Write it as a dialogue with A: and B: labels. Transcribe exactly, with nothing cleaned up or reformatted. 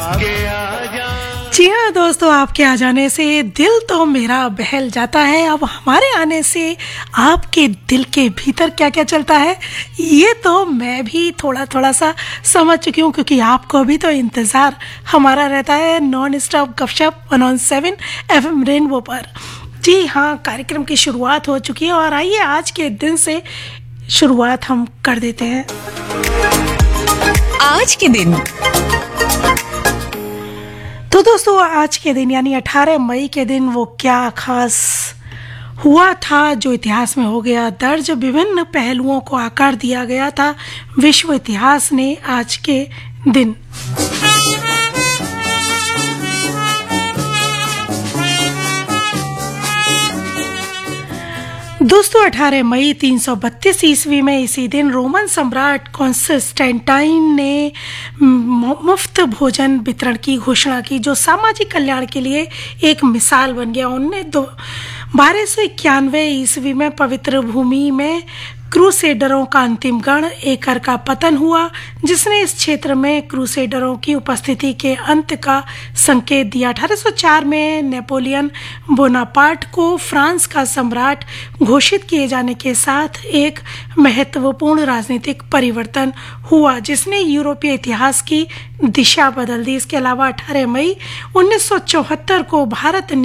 A: जी हाँ दोस्तों, आपके आ जाने से दिल तो मेरा बहल जाता है। अब हमारे आने से आपके दिल के भीतर क्या क्या चलता है ये तो मैं भी थोड़ा थोड़ा सा समझ चुकी हूँ, क्योंकि आपको भी तो इंतज़ार हमारा रहता है नॉन स्टॉप गपशप one on seven F M rainbow पर। जी हाँ, कार्यक्रम की शुरुआत हो चुकी है और आइए आज के दिन से शुरुआत हम कर देते हैं।
B: आज के दिन
A: तो दोस्तों, आज के दिन यानी अठारह मई के दिन वो क्या खास हुआ था जो इतिहास में हो गया दर्ज। विभिन्न पहलुओं को आकार दिया गया था विश्व इतिहास ने आज के दिन। दोस्तों, अठारह मई तीन सौ बत्तीस ईस्वी में इसी दिन रोमन सम्राट कॉन्स्टेंटाइन ने मुफ्त भोजन वितरण की घोषणा की, जो सामाजिक कल्याण के लिए एक मिसाल बन गया। उन्होंने दो बारह सौ इक्यानवे ईस्वी में पवित्र भूमि में क्रूसेडरों का अंतिम गण एकर का पतन हुआ, जिसने इस क्षेत्र में क्रूसेडरों की उपस्थिति के अंत का संकेत दिया। अठारह सौ चार में नेपोलियन बोनापार्ट को फ्रांस का सम्राट घोषित किए जाने के साथ एक महत्वपूर्ण राजनीतिक परिवर्तन हुआ, जिसने यूरोपीय इतिहास की दिशा बदल दी। इसके अलावा अठारह मई उन्नीस सौ चौहत्तर को भारत